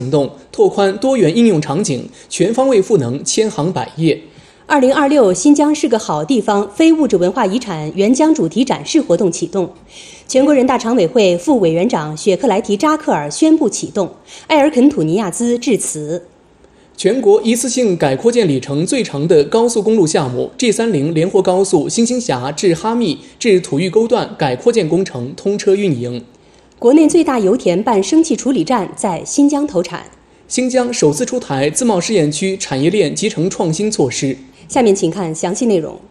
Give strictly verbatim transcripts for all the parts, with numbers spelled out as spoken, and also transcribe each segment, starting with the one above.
行动，拓宽多元应用场景，全方位赋能千行百业。 二零二六新疆是个好地方非物质文化遗产援疆主题展示活动启动，全国人大常委会副委员长雪克莱提扎克尔宣布启动，埃尔肯土尼亚兹致辞。 全国一次性改扩建里程最长的高速公路项目 G 三十 连霍高速新兴峡至哈密至土峪沟段改扩建工程通车运营。 国内最大油田办生气处理站在新疆投产。 新疆首次出台自贸试验区产业链集成创新措施。 下面请看详细内容。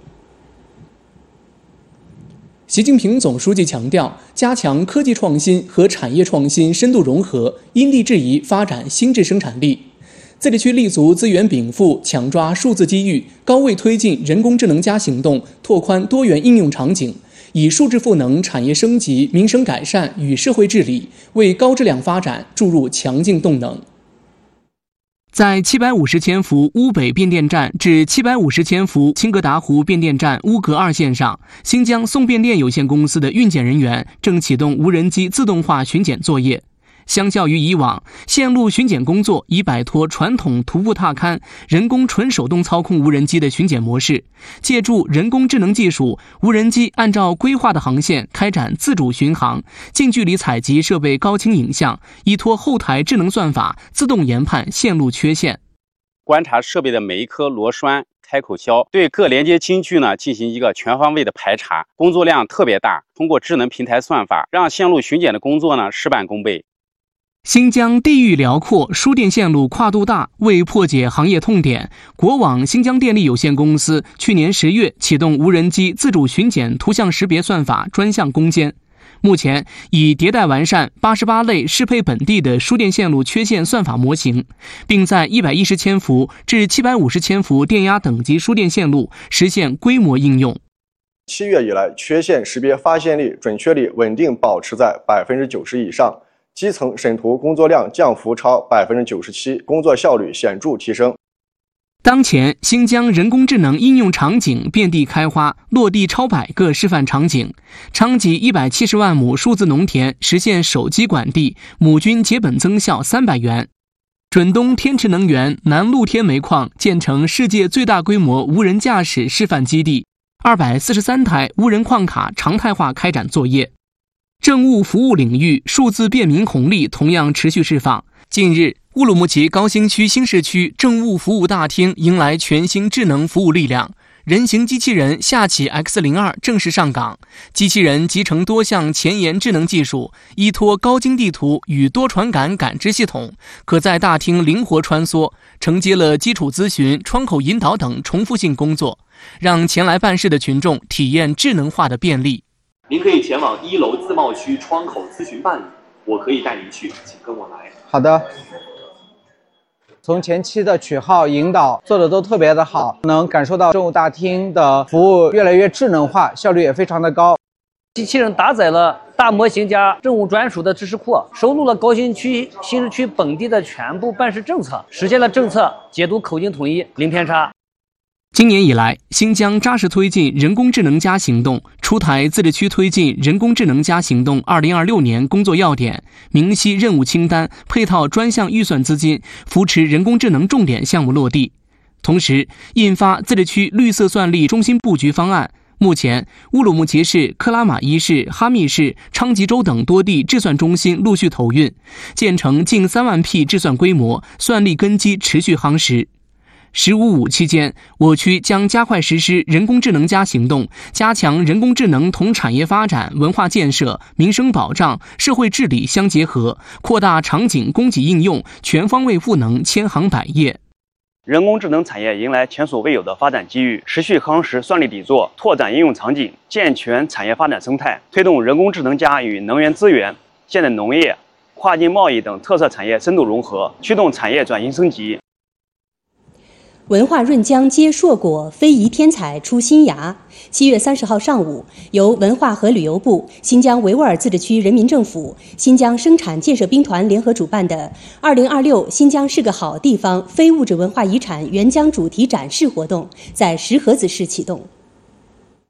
习近平总书记强调，加强科技创新和产业创新深度融合，因地制宜发展新质生产力。自治区立足资源禀赋，抢抓数字机遇，高位推进人工智能加行动，拓宽多元应用场景，以数字赋能产业升级、民生改善与社会治理，为高质量发展注入强劲动能。在七百五十千伏乌北变电站至七百五十千伏青格达湖变电站乌格二线上，新疆送变电有限公司的运检人员正启动无人机自动化巡检作业。相较于以往，线路巡检工作已摆脱传统徒步踏勘、人工纯手动操控无人机的巡检模式，借助人工智能技术，无人机按照规划的航线开展自主巡航，近距离采集设备高清影像，依托后台智能算法自动研判线路缺陷， 观察设备的每一颗螺栓、开口销，对各连接晶区呢进行一个全方位的排查，工作量特别大。通过智能平台算法，让线路巡检的工作呢事半功倍。 新疆地域辽阔，输电线路跨度大，为破解行业痛点，国网新疆电力有限公司去年十月启动无人机自主巡检图像识别算法专项攻坚。目前已迭代完善八十八类适配本地的输电线路缺陷算法模型，并在一百一十千伏至七百五十千伏电压等级输电线路实现规模应用。 七月以来，缺陷识别发现率、准确率稳定保持在百分之九十以上。基层审图工作量降幅超百分之九十七，工作效率显著提升。 当前，新疆人工智能应用场景遍地开花，落地超百个示范场景。昌吉一百七十万亩数字农田实现手机管地，亩均结本增效三百元。准东天池能源南露天煤矿建成世界最大规模无人驾驶示范基地，二百四十三台无人矿卡常态化开展作业。政务服务领域数字便民红利同样持续释放。近日，乌鲁木齐高新区新市区政务服务大厅迎来全新智能服务力量，人形机器人夏启 X 零二 正式上岗。机器人集成多项前沿智能技术，依托高精地图与多传感感知系统，可在大厅灵活穿梭，承接了基础咨询、窗口引导等重复性工作，让前来办事的群众体验智能化的便利。 您可以前往一楼自贸区窗口咨询办理，我可以带您去，请跟我来。 好的。从前期的取号引导做的都特别的好，能感受到政务大厅的服务越来越智能化，效率也非常的高。 机器人搭载了大模型加政务专属的知识库，收录了高新区新市区本地的全部办事政策，实现了政策解读口径统一，零偏差。 今年以来，新疆扎实推进人工智能加行动，出台自治区推进人工智能加行动二零二六年工作要点，明晰任务清单，配套专项预算资金，扶持人工智能重点项目落地。同时，印发自治区绿色算力中心布局方案。目前，乌鲁木齐市、克拉玛依市、哈密市、昌吉州等多地制算中心陆续投运，建成近三万P制算规模，算力根基持续夯实。十五五期间，我区将加快实施人工智能加行动，加强人工智能同产业发展、文化建设、民生保障、社会治理相结合，扩大场景供给应用，全方位赋能千行百业。 人工智能产业迎来前所未有的发展机遇，持续夯实算力底座，拓展应用场景，健全产业发展生态，推动人工智能加与能源资源、现代农业、跨境贸易等特色产业深度融合，驱动产业转型升级。 文化润浆接硕果，非遗天彩出新芽。七月三十号上午，由文化和旅游部、新疆维吾尔自治区人民政府、新疆生产建设兵团联合主办的二零二六新疆是个好地方非物质文化遗产援疆主题展示活动在石河子市启动。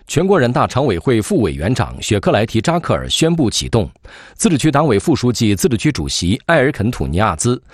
全国人大常委会副委员长雪克莱提扎克尔宣布启动。自治区党委副书记、自治区主席埃尔肯土尼亚兹